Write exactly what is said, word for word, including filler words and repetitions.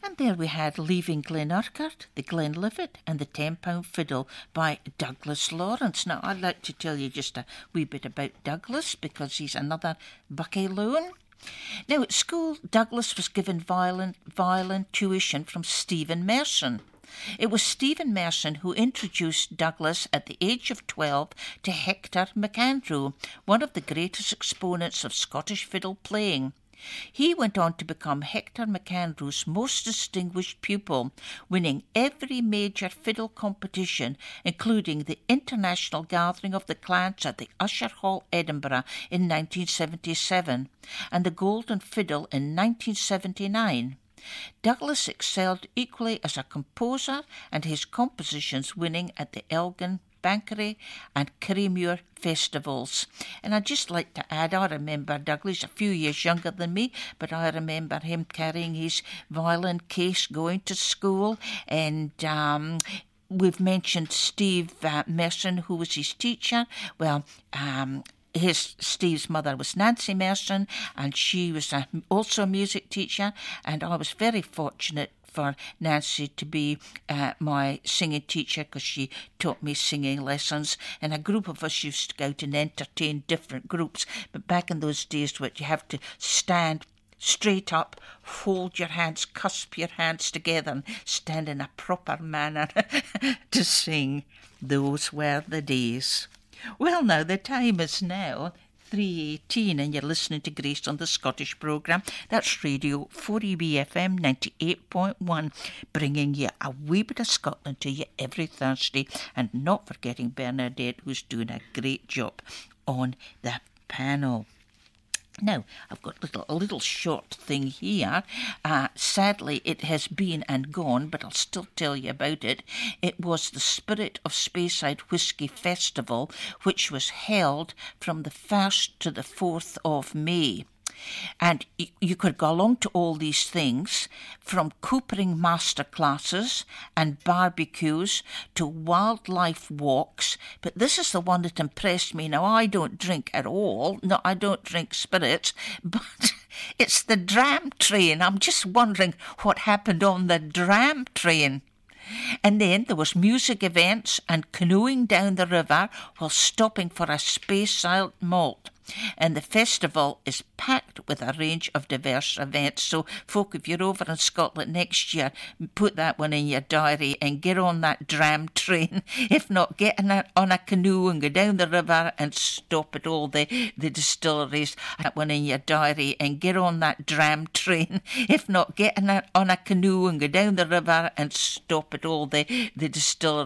And there we had Leaving Glen Urquhart, The Glenlivet and the Ten Pound Fiddle by Douglas Lawrence. Now, I'd like to tell you just a wee bit about Douglas because he's another Buckie Loon. Now, at school, Douglas was given violin, violin tuition from Stephen Merson. It was Stephen Merson who introduced Douglas at the age of twelve to Hector MacAndrew, one of the greatest exponents of Scottish fiddle playing. He went on to become Hector MacAndrew's most distinguished pupil, winning every major fiddle competition, including the International Gathering of the Clans at the Usher Hall, Edinburgh in nineteen seventy-seven, and the Golden Fiddle in nineteen seventy-nine. Douglas excelled equally as a composer, and his compositions winning at the Elgin, Banchory and Kirriemuir festivals. And I'd just like to add, I remember Douglas a few years younger than me, but I remember him carrying his violin case going to school, and um, we've mentioned Steve uh, Merson, who was his teacher. Well, um, His Steve's mother was Nancy Merson, and she was a, also a music teacher, and I was very fortunate for Nancy to be uh, my singing teacher because she taught me singing lessons, and a group of us used to go out and entertain different groups. But back in those days, what you have to stand straight up, hold your hands, cusp your hands together, and stand in a proper manner to sing. Those were the days. Well, now, the time is now three eighteen and you're listening to Grace on the Scottish programme. That's Radio four E B F M ninety-eight point one, bringing you a wee bit of Scotland to you every Thursday, and not forgetting Bernadette, who's doing a great job on the panel. Now, I've got little, a little short thing here. Uh, sadly, it has been and gone, but I'll still tell you about it. It was the Spirit of Speyside Whisky Festival, which was held from the first to the fourth of May. And you could go along to all these things, from coopering masterclasses and barbecues to wildlife walks. But this is the one that impressed me. Now, I don't drink at all. No, I don't drink spirits, but it's the dram train. I'm just wondering what happened on the dram train. And then there was music events and canoeing down the river while stopping for a Speyside malt. And the festival is packed with a range of diverse events. So, folk, if you're over in Scotland next year, put that one in your diary and get on that dram train. If not, get in a, on a canoe and go down the river and stop at all the, the distilleries. That one in your diary and get on that dram train. If not, get in a, on a canoe and go down the river and stop at all the, the distilleries.